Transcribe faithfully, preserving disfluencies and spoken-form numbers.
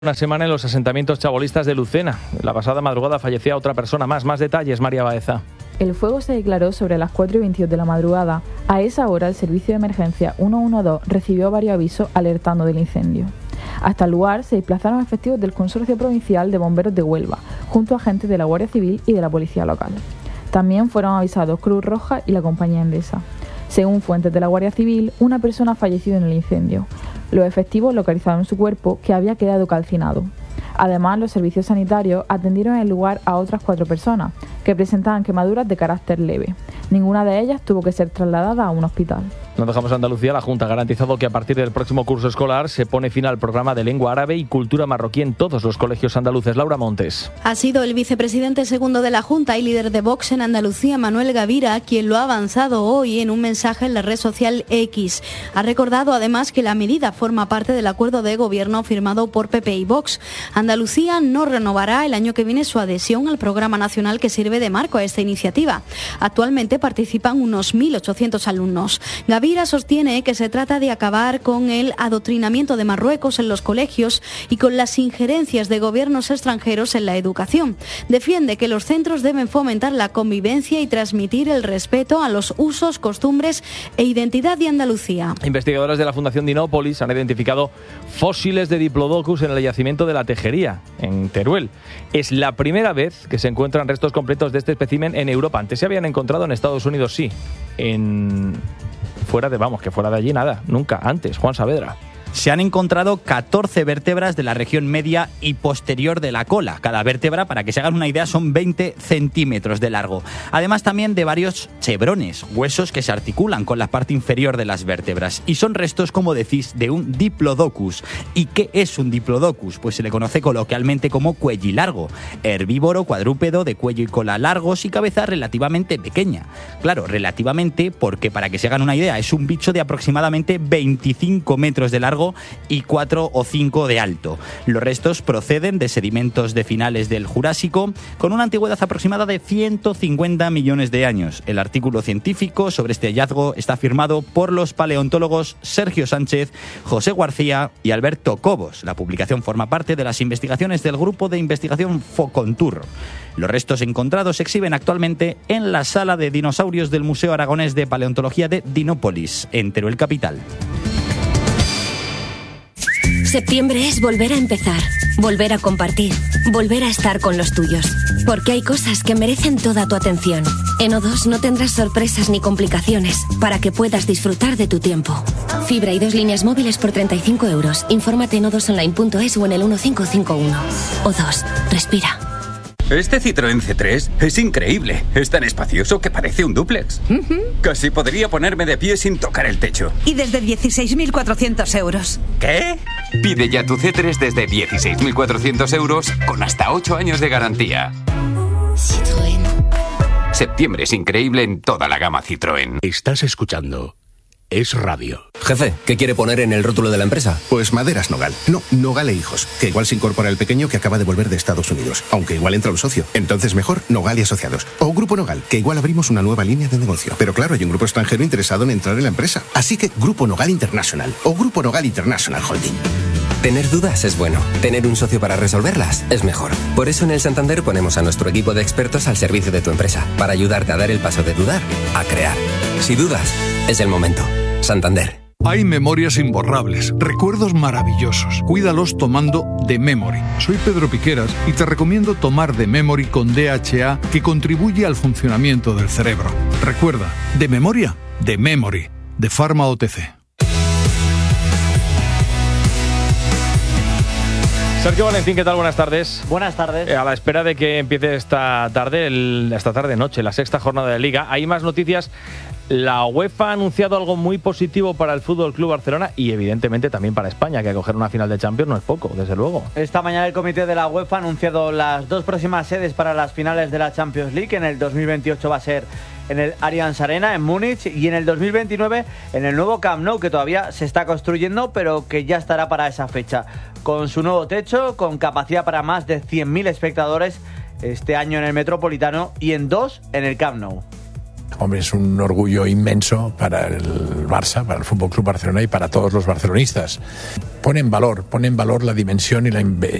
Una semana en los asentamientos chabolistas de Lucena. La pasada madrugada fallecía otra persona más. Más detalles, María Baeza. El fuego se declaró sobre las cuatro y veintidós de la madrugada. A esa hora, el servicio de emergencia ciento doce recibió varios avisos alertando del incendio. Hasta el lugar se desplazaron efectivos del Consorcio Provincial de Bomberos de Huelva, junto a agentes de la Guardia Civil y de la Policía Local. También fueron avisados Cruz Roja y la compañía Endesa. Según fuentes de la Guardia Civil, una persona ha fallecido en el incendio. Los efectivos localizaron su cuerpo, que había quedado calcinado. Además, los servicios sanitarios atendieron en el lugar a otras cuatro personas, que presentaban quemaduras de carácter leve. Ninguna de ellas tuvo que ser trasladada a un hospital. Nos dejamos Andalucía. La Junta ha garantizado que a partir del próximo curso escolar se pone fin al programa de lengua árabe y cultura marroquí en todos los colegios andaluces. Laura Montes. Ha sido el vicepresidente segundo de la Junta y líder de Vox en Andalucía, Manuel Gavira, quien lo ha avanzado hoy en un mensaje en la red social X. Ha recordado además que la medida forma parte del acuerdo de gobierno firmado por P P y Vox. Andalucía no renovará el año que viene su adhesión al programa nacional que sirve de marco a esta iniciativa. Actualmente participan unos mil ochocientos alumnos. Gavira sostiene que se trata de acabar con el adoctrinamiento de Marruecos en los colegios y con las injerencias de gobiernos extranjeros en la educación. Defiende que los centros deben fomentar la convivencia y transmitir el respeto a los usos, costumbres e identidad de Andalucía. Investigadores de la Fundación Dinópolis han identificado fósiles de Diplodocus en el yacimiento de la Tejería, en Teruel. Es la primera vez que se encuentran restos completos de este espécimen en Europa. Antes se habían encontrado en Estados Unidos, sí. En... Fuera de, vamos, que fuera de allí nada, nunca, antes. Juan Saavedra. Se han encontrado catorce vértebras de la región media y posterior de la cola. Cada vértebra, para que se hagan una idea, son veinte centímetros de largo. Además también de varios chevrones, huesos que se articulan con la parte inferior de las vértebras. Y son restos, como decís, de un Diplodocus. ¿Y qué es un Diplodocus? Pues se le conoce coloquialmente como cuellilargo. Herbívoro, cuadrúpedo, de cuello y cola largos y cabeza relativamente pequeña. Claro, relativamente, porque para que se hagan una idea, es un bicho de aproximadamente veinticinco metros de largo y cuatro o cinco de alto. Los restos proceden de sedimentos de finales del Jurásico con una antigüedad aproximada de ciento cincuenta millones de años. El artículo científico sobre este hallazgo está firmado por los paleontólogos Sergio Sánchez, José García y Alberto Cobos. La publicación forma parte de las investigaciones del grupo de investigación Focontur. Los restos encontrados se exhiben actualmente en la sala de dinosaurios del Museo Aragonés de Paleontología de Dinópolis, en Teruel capital. Septiembre es volver a empezar, volver a compartir, volver a estar con los tuyos. Porque hay cosas que merecen toda tu atención. En O dos no tendrás sorpresas ni complicaciones para que puedas disfrutar de tu tiempo. Fibra y dos líneas móviles por treinta y cinco euros. Infórmate en o dos online punto es o en el uno cinco cinco uno. O dos, respira. Este Citroën C tres es increíble. Es tan espacioso que parece un dúplex. Uh-huh. Casi podría ponerme de pie sin tocar el techo. Y desde dieciséis mil cuatrocientos euros. ¿Qué? Pide ya tu C tres desde dieciséis mil cuatrocientos euros con hasta ocho años de garantía. Citroën. Septiembre es increíble en toda la gama Citroën. Estás escuchando Es Radio. Jefe, ¿qué quiere poner en el rótulo de la empresa? Pues Maderas Nogal. No, Nogal e Hijos. Que igual se incorpora el pequeño que acaba de volver de Estados Unidos. Aunque igual entra un socio. Entonces mejor Nogal y Asociados. O Grupo Nogal, que igual abrimos una nueva línea de negocio. Pero claro, hay un grupo extranjero interesado en entrar en la empresa. Así que Grupo Nogal International. O Grupo Nogal International Holding. Tener dudas es bueno. Tener un socio para resolverlas es mejor. Por eso en el Santander ponemos a nuestro equipo de expertos al servicio de tu empresa. Para ayudarte a dar el paso de dudar a crear. Si dudas, es el momento. Santander. Hay memorias imborrables, recuerdos maravillosos. Cuídalos tomando The Memory. Soy Pedro Piqueras y te recomiendo tomar The Memory con D H A, que contribuye al funcionamiento del cerebro. Recuerda, de memoria, The Memory, de Pharma O T C. Sergio Valentín, ¿qué tal? Buenas tardes. Buenas tardes. Eh, a la espera de que empiece esta tarde, el, esta tarde-noche, la sexta jornada de Liga, hay más noticias. La UEFA ha anunciado algo muy positivo para el F C Barcelona y evidentemente también para España, que acoger una final de Champions no es poco, desde luego. Esta mañana el comité de la UEFA ha anunciado las dos próximas sedes para las finales de la Champions League. En el dos mil veintiocho va a ser en el Allianz Arena, en Múnich, y en el dos mil veintinueve en el nuevo Camp Nou, que todavía se está construyendo, pero que ya estará para esa fecha. Con su nuevo techo, con capacidad para más de cien mil espectadores este año en el Metropolitano y en dos en el Camp Nou. Hombre, es un orgullo inmenso para el Barça, para el F C Barcelona y para todos los barcelonistas. Pone en valor, pone en valor la dimensión y la